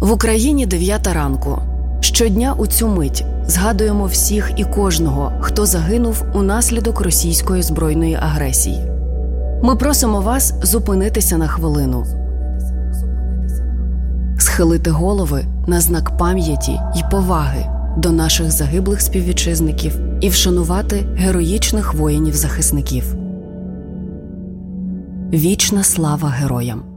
В Україні 9 ранку. Щодня у цю мить згадуємо всіх і кожного, хто загинув унаслідок російської збройної агресії. Ми просимо вас зупинитися на хвилину, схилити голови на знак пам'яті й поваги до наших загиблих співвітчизників і вшанувати героїчних воїнів-захисників. Вічна слава героям!